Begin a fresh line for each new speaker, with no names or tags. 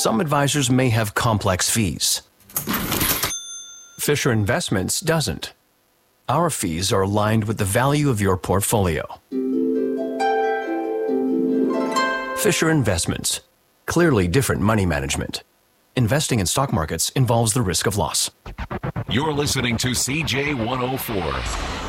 Some advisors may have complex fees. Fisher Investments doesn't. Our fees are aligned with the value of your portfolio. Fisher Investments. Clearly different money management. Investing in stock markets involves the risk of loss.
You're listening to CJ104.